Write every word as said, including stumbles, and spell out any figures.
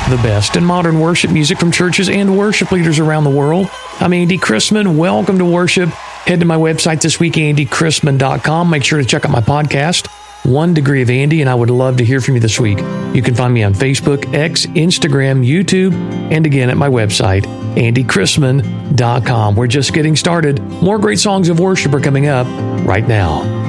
The best in modern worship music from churches and worship leaders around the world. I'm Andy Chrisman. Welcome to worship. Head to my website this week, andy chrisman dot com. Make sure to check out my podcast, One Degree of Andy, and I would love to hear from you this week. You can find me on Facebook, X, Instagram, YouTube, and again at my website, andy chrisman dot com. We're just getting started. More great songs of worship are coming up right now.